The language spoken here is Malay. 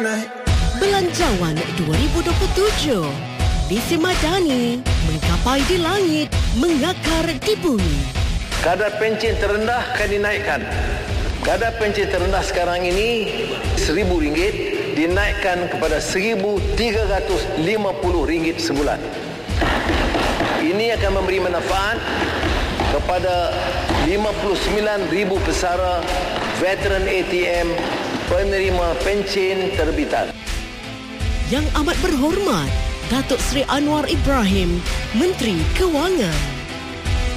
Belanjawan 2027. Visi Madani menggapai di langit, mengakar di bumi. Kadar pencen terendah akan dinaikkan. Kadar pencen terendah sekarang ini RM1,000 dinaikkan kepada RM1,350 sebulan. Ini akan memberi manfaat kepada 59,000 pesara veteran ATM penerima pencen terbitan. Yang amat berhormat Datuk Seri Anwar Ibrahim, Menteri Kewangan.